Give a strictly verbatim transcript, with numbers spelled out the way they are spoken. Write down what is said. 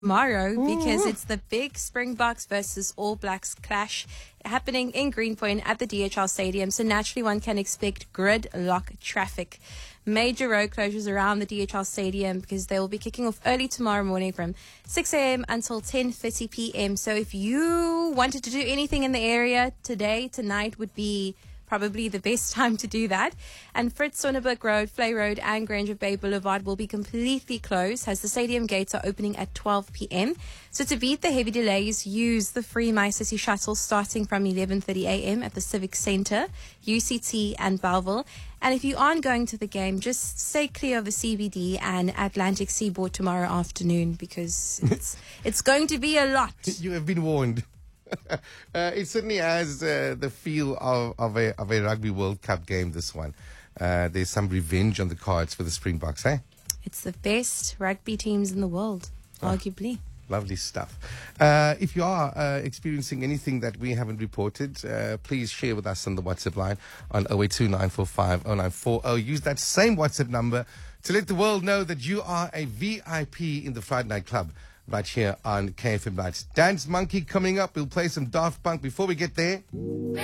tomorrow because it's the big Springboks versus All Blacks clash happening in Greenpoint at the D H L Stadium. So naturally one can expect gridlock traffic. Major road closures around the D H L Stadium because they will be kicking off early tomorrow morning from six a.m. until ten thirty p.m. So if you wanted to do anything in the area today, tonight would be probably the best time to do that. And Fritz Sonneberg Road, Flay Road and Granger Bay Boulevard will be completely closed as the stadium gates are opening at twelve p.m. So to beat the heavy delays, use the free My City shuttle starting from eleven thirty a.m. at the Civic Centre, U C T and Belleville. And if you aren't going to the game, just stay clear of the C B D and Atlantic Seaboard tomorrow afternoon because it's, it's going to be a lot. You have been warned. uh, it certainly has uh, the feel of, of, a, of a Rugby World Cup game, this one. Uh, there's some revenge on the cards for the Springboks, eh? It's the best rugby teams in the world, oh, arguably. Lovely stuff. Uh, if you are uh, experiencing anything that we haven't reported, uh, please share with us on the WhatsApp line on oh eight two nine four five oh nine four oh. Use that same WhatsApp number to let the world know that you are a V I P in the Friday Night Club. Right here on K F M Nights. Dance Monkey coming up. We'll play some Daft Punk before we get there.